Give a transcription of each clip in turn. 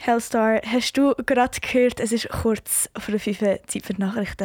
Hellstar, hast du gerade gehört, es ist kurz vor der 5 Uhr Zeit für die Nachrichten.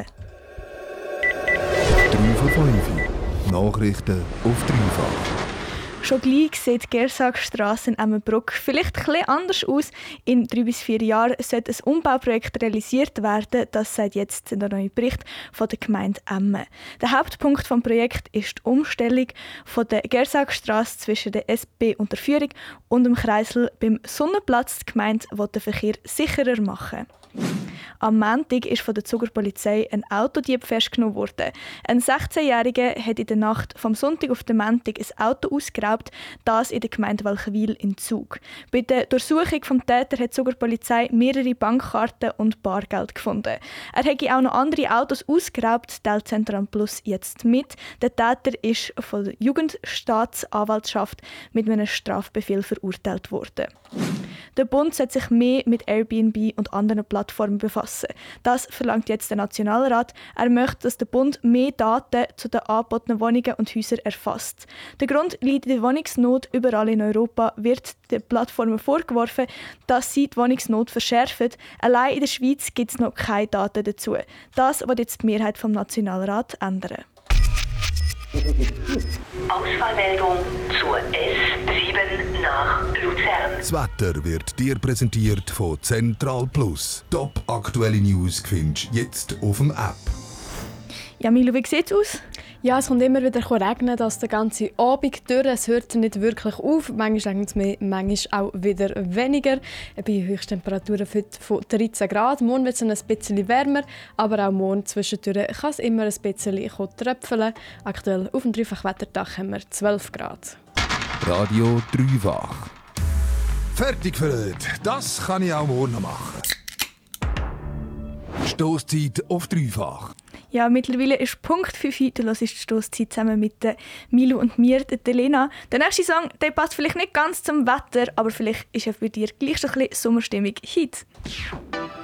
3 vor 5. Nachrichten auf dreifach. Schon gleich sieht die Gersagstrasse in Emmenbruck vielleicht etwas anders aus. In 3 bis 4 Jahren sollte ein Umbauprojekt realisiert werden. Das sagt jetzt der neue Bericht von der Gemeinde Emmen. Der Hauptpunkt des Projekts ist die Umstellung von der Gersagstrasse zwischen der SP-Unterführung und dem Kreisel beim Sonnenplatz. Die Gemeinde will den Verkehr sicherer machen. Am Montag ist von der Zuger Polizei ein Autodieb festgenommen worden. Ein 16-Jähriger hat in der Nacht vom Sonntag auf den Montag ein Auto ausgeraubt, das in der Gemeinde Walchwil in Zug. Bei der Durchsuchung des Täters hat die Zuger Polizei mehrere Bankkarten und Bargeld gefunden. Er hätte auch noch andere Autos ausgeraubt, teilt Zentral Plus jetzt mit. Der Täter ist von der Jugendstaatsanwaltschaft mit einem Strafbefehl verurteilt worden. Der Bund sollte sich mehr mit Airbnb und anderen Plattformen befassen. Das verlangt jetzt der Nationalrat. Er möchte, dass der Bund mehr Daten zu den angebotenen Wohnungen und Häusern erfasst. Der Grund liegt in der Wohnungsnot. Überall in Europa wird den Plattformen vorgeworfen, dass sie die Wohnungsnot verschärfen. Allein in der Schweiz gibt es noch keine Daten dazu. Das wird jetzt die Mehrheit vom Nationalrat ändern. Ausfallmeldung zur S7 nach Luzern. Das Wetter wird dir präsentiert von Zentral Plus. Top aktuelle News findest du jetzt auf dem App. Ja, Milo, wie sieht es aus? Ja, es kommt immer wieder regnen, das den ganzen Abend durch. Es hört nicht wirklich auf. Manchmal regnet es mehr, manchmal auch wieder weniger. Bei Höchsttemperaturen von 13 Grad. Morgen wird es ein bisschen wärmer, aber auch morgen zwischendurch kann es immer ein bisschen tröpfeln. Aktuell auf dem Dreifachwetterdach haben wir 12 Grad. Radio Dreifach. Fertig für heute. Das kann ich auch morgen noch machen. Stosszeit auf Dreifach. Ja, mittlerweile ist Punkt 5 heute. Du hörst die Stosszeit zusammen mit Milo und mir, der Lena. Der nächste Song der passt vielleicht nicht ganz zum Wetter, aber vielleicht ist er für dich gleich so ein bisschen Sommerstimmung heute.